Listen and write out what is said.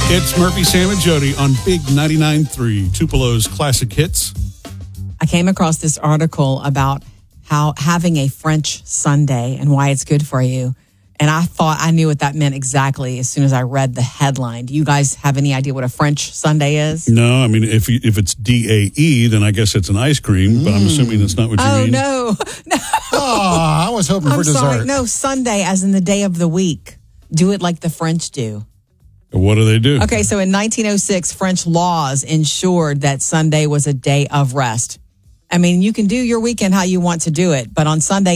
It's Murphy, Sam, and Jody on Big 99.3, Tupelo's classic hits. I came across this article about how having a French Sunday and why it's good for you. And I thought I knew what that meant exactly as soon as I read the headline. Do you guys have any idea what a French Sunday is? No, I mean, if it's DAE, then I guess it's an ice cream, but I'm assuming that's not what you mean. Oh, no. Oh, I was hoping for dessert. Sorry. No, Sunday as in the day of the week. Do it like the French do. What do they do? Okay, so in 1906, French laws ensured that Sunday was a day of rest. I mean, you can do your weekend how you want to do it, but on Sunday,